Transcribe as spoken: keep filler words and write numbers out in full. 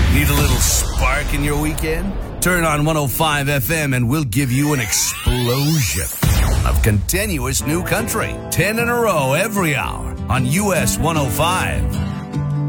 Need a little spark in your weekend? Turn on one oh five F M and we'll give you an explosion of continuous new country. ten in a row every hour on U S one oh five.